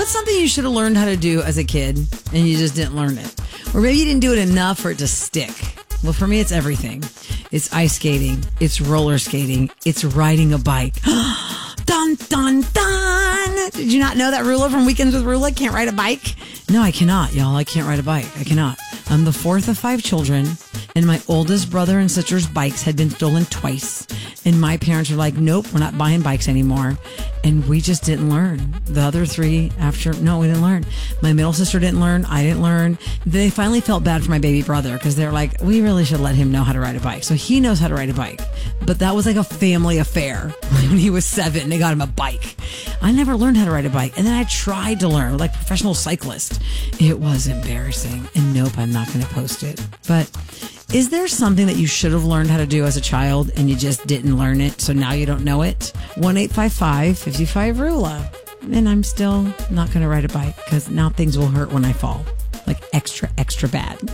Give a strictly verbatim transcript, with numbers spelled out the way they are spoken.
What's something you should have learned how to do as a kid and you just didn't learn it? Or maybe you didn't do it enough for it to stick. Well, for me, it's everything. It's ice skating. It's roller skating. It's riding a bike. Dun, dun, dun. Did you not know that Rula from Weekends with Rula can't ride a bike? No, I cannot, y'all. I can't ride a bike. I cannot. I'm the fourth of five children, and my oldest brother and sister's bikes had been stolen twice. And my parents were like, nope, we're not buying bikes anymore. And we just didn't learn. The other three after, no, we didn't learn. My middle sister didn't learn. I didn't learn. They finally felt bad for my baby brother because they're like, we really should let him know how to ride a bike. So he knows how to ride a bike. But that was like a family affair. When he was seven, they got him a bike. I never learned how to ride a bike. And then I tried to learn like a professional cyclist. It was embarrassing. And nope, I'm not going to post it. But is there something that you should have learned how to do as a child and you just didn't learn it, so now you don't know it? one eight five five, five five, Rula. And I'm still not going to ride a bike because now things will hurt when I fall. Like extra, extra bad.